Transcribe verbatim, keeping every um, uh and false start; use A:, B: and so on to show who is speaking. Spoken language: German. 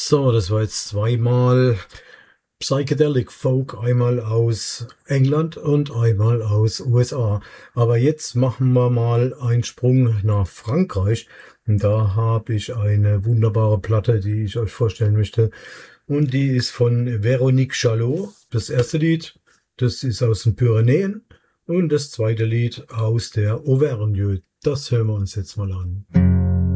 A: So, das war jetzt zweimal Psychedelic Folk, einmal aus England und einmal aus U S A. Aber jetzt machen wir mal einen Sprung nach Frankreich. Und da habe ich eine wunderbare Platte, die ich euch vorstellen möchte. Und die ist von Véronique Chalot. Das erste Lied, das ist aus den Pyrenäen. Und das zweite Lied aus der Auvergne. Das hören wir uns jetzt mal an.